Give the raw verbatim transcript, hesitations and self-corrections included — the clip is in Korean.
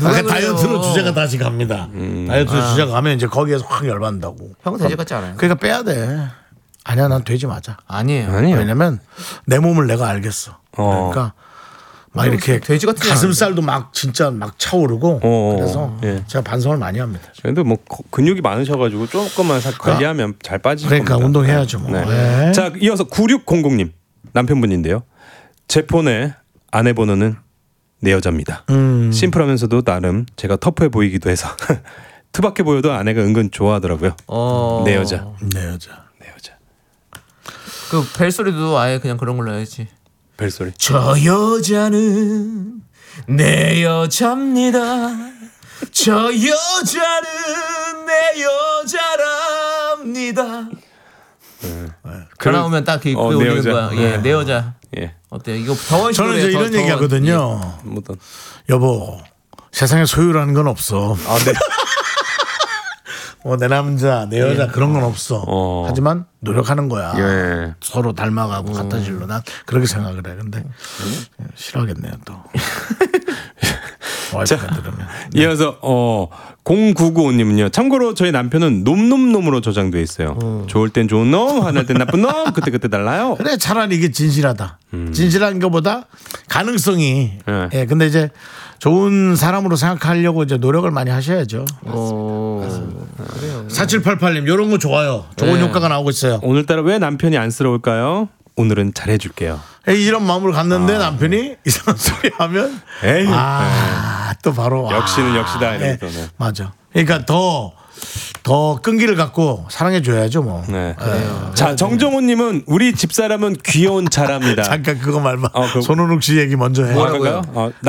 그러니까 다이어트로 주제가 다시 갑니다. 음. 다이어트로 아. 주제가 가면 이제 거기에서 확 열받는다고. 형은 돼지 같지 않아요? 그러니까 빼야 돼. 아니야, 난 돼지 맞아. 아니에요. 아니에요. 왜냐면 내 몸을 내가 알겠어. 어. 그러니까 막 이렇게 돼지 같은 가슴살도 막 진짜 막 차오르고 어. 그래서 예. 제가 반성을 많이 합니다. 그래도 뭐 거- 근육이 많으셔가지고 조금만 살 관리하면 잘 빠지실 그러니까 겁니다. 운동해야죠 뭐. 네. 자, 이어서 구육공공님 남편분인데요. 제 폰에 아내 번호는 내 여자입니다. 음. 심플하면서도 나름 제가 터프해 보이기도 해서 투박해 보여도 아내가 은근 좋아하더라고요. 어. 내 여자. 내 여자. 내 여자. 그 벨소리도 아예 그냥 그런 걸로 해야지. 벨소리. 저 여자는 내 여자입니다. 저 여자는 내 여자랍니다. 전화 오면 딱 그 어, 내 올리는 여자. 거야. 예, 내 여자. 예. 어때? 이거 더원 저는 이제 이런 얘기 하거든요. 뭐든. 여보, 세상에 소유라는 건 없어. 아, 네. 뭐 내 남자, 내 여자 그런 건 없어. 어. 하지만 노력하는 거야. 예. 서로 닮아가고 같은 실로 난 그렇게 생각을 해. 근데 싫어하겠네요 또. 와이프가 들으면. 이어서 어 공구구오님은요. 참고로 저희 남편은 놈놈놈으로 저장돼 있어요. 좋을 땐 좋은 놈, 화날 땐 나쁜 놈, 그때 그때 달라요. 그래 차라리 이게 진실하다. 진실한 것보다 가능성이. 예. 예. 근데 이제 좋은 사람으로 생각하려고 이제 노력을 많이 하셔야죠. 어. 그래요. 사칠팔팔님 이런 거 좋아요. 좋은 네. 효과가 나오고 있어요. 오늘따라 왜 남편이 안쓰러울까요? 오늘은 잘해줄게요. 에이, 이런 마음을 갖는데 남편이 이상한 소리 하면 에이. 아, 또 바로 역시는 아, 역시다 예, 이러면서. 네. 맞아. 그러니까 더 더 끈기를 갖고 사랑해 줘야죠 뭐. 네. 자, 정정호님은 우리 집사람은 귀여운 자랍니다. 잠깐 그거 말만. 어, 그거- 손원욱 씨 얘기 먼저 해. 뭐 할까요? 어,